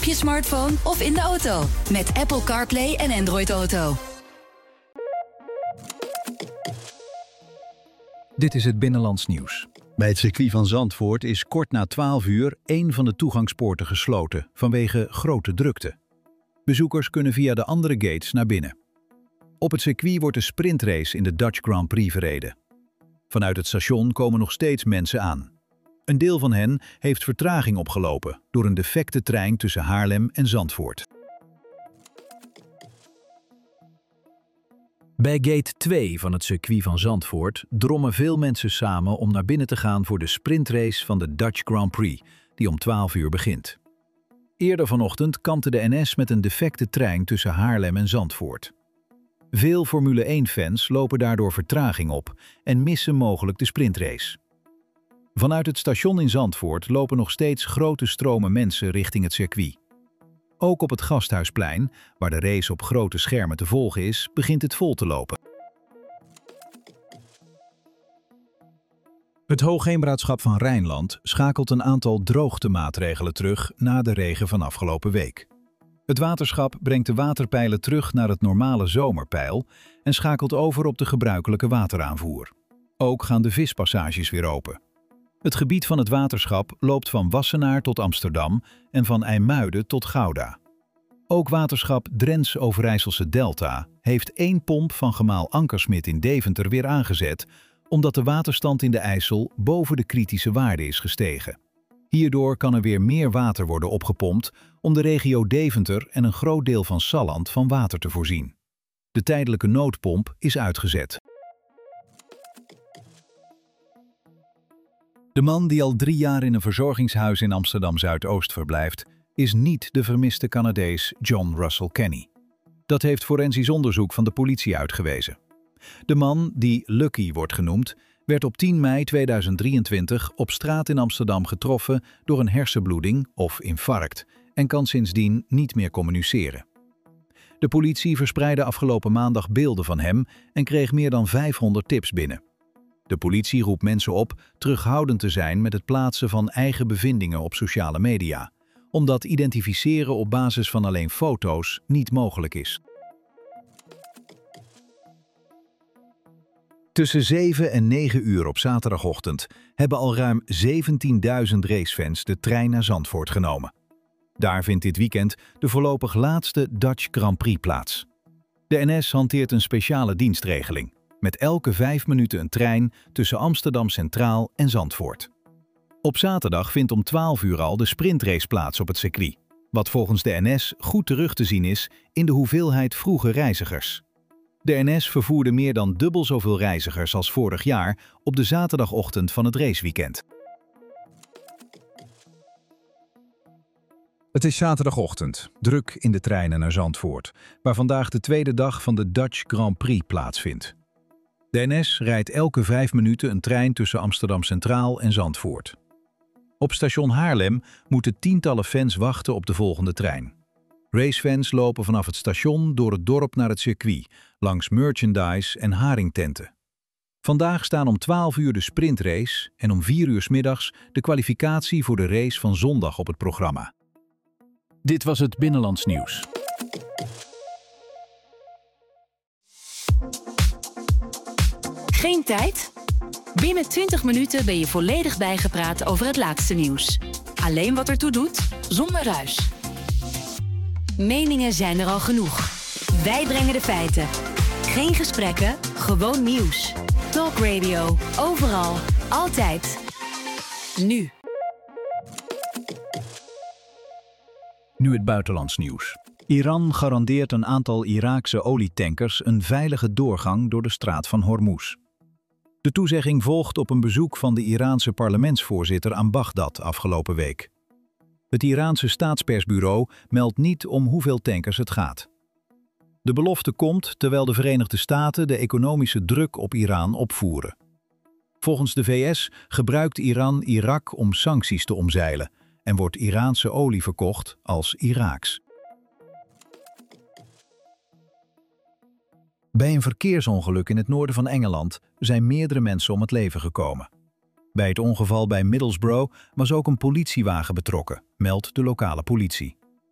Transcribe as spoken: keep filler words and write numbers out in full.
op je smartphone of in de auto. Met Apple CarPlay en Android Auto. Dit is het Binnenlands Nieuws. Bij het circuit van Zandvoort is kort na twaalf uur één van de toegangspoorten gesloten vanwege grote drukte. Bezoekers kunnen via de andere gates naar binnen. Op het circuit wordt de sprintrace in de Dutch Grand Prix verreden. Vanuit het station komen nog steeds mensen aan. Een deel van hen heeft vertraging opgelopen door een defecte trein tussen Haarlem en Zandvoort. Bij gate twee van het circuit van Zandvoort drommen veel mensen samen om naar binnen te gaan voor de sprintrace van de Dutch Grand Prix, die om twaalf uur begint. Eerder vanochtend kampte de N S met een defecte trein tussen Haarlem en Zandvoort. Veel Formule één-fans lopen daardoor vertraging op en missen mogelijk de sprintrace. Vanuit het station in Zandvoort lopen nog steeds grote stromen mensen richting het circuit. Ook op het Gasthuisplein, waar de race op grote schermen te volgen is, begint het vol te lopen. Het Hoogheemraadschap van Rijnland schakelt een aantal droogtemaatregelen terug na de regen van afgelopen week. Het waterschap brengt de waterpeilen terug naar het normale zomerpeil en schakelt over op de gebruikelijke wateraanvoer. Ook gaan de vispassages weer open. Het gebied van het waterschap loopt van Wassenaar tot Amsterdam en van IJmuiden tot Gouda. Ook waterschap Drents-Overijsselse Delta heeft één pomp van gemaal Ankersmit in Deventer weer aangezet, omdat de waterstand in de IJssel boven de kritische waarde is gestegen. Hierdoor kan er weer meer water worden opgepompt om de regio Deventer en een groot deel van Salland van water te voorzien. De tijdelijke noodpomp is uitgezet. De man die al drie jaar in een verzorgingshuis in Amsterdam-Zuidoost verblijft, is niet de vermiste Canadees John Russell Kenny. Dat heeft forensisch onderzoek van de politie uitgewezen. De man, die Lucky wordt genoemd, werd op tien mei tweeduizend drieëntwintig op straat in Amsterdam getroffen door een hersenbloeding of infarct en kan sindsdien niet meer communiceren. De politie verspreidde afgelopen maandag beelden van hem en kreeg meer dan vijfhonderd tips binnen. De politie roept mensen op terughoudend te zijn met het plaatsen van eigen bevindingen op sociale media, omdat identificeren op basis van alleen foto's niet mogelijk is. Tussen zeven en negen uur op zaterdagochtend hebben al ruim zeventienduizend racefans de trein naar Zandvoort genomen. Daar vindt dit weekend de voorlopig laatste Dutch Grand Prix plaats. De N S hanteert een speciale dienstregeling, met elke vijf minuten een trein tussen Amsterdam Centraal en Zandvoort. Op zaterdag vindt om twaalf uur al de sprintrace plaats op het circuit, wat volgens de N S goed terug te zien is in de hoeveelheid vroege reizigers. De N S vervoerde meer dan dubbel zoveel reizigers als vorig jaar op de zaterdagochtend van het raceweekend. Het is zaterdagochtend, druk in de treinen naar Zandvoort, waar vandaag de tweede dag van de Dutch Grand Prix plaatsvindt. De N S rijdt elke vijf minuten een trein tussen Amsterdam Centraal en Zandvoort. Op station Haarlem moeten tientallen fans wachten op de volgende trein. Racefans lopen vanaf het station door het dorp naar het circuit, langs merchandise en haringtenten. Vandaag staan om twaalf uur de sprintrace en om vier uur 's middags de kwalificatie voor de race van zondag op het programma. Dit was het Binnenlands Nieuws. Geen tijd? Binnen twintig minuten ben je volledig bijgepraat over het laatste nieuws. Alleen wat ertoe doet, zonder ruis. Meningen zijn er al genoeg. Wij brengen de feiten. Geen gesprekken, gewoon nieuws. Talk Radio, overal, altijd. Nu. Nu het buitenlands nieuws. Iran garandeert een aantal Iraakse olietankers een veilige doorgang door de straat van Hormuz. De toezegging volgt op een bezoek van de Iraanse parlementsvoorzitter aan Bagdad afgelopen week. Het Iraanse staatspersbureau meldt niet om hoeveel tankers het gaat. De belofte komt terwijl de Verenigde Staten de economische druk op Iran opvoeren. Volgens de V S gebruikt Iran Irak om sancties te omzeilen en wordt Iraanse olie verkocht als Iraaks. Bij een verkeersongeluk in het noorden van Engeland zijn meerdere mensen om het leven gekomen. Bij het ongeval bij Middlesbrough was ook een politiewagen betrokken, meldt de lokale politie.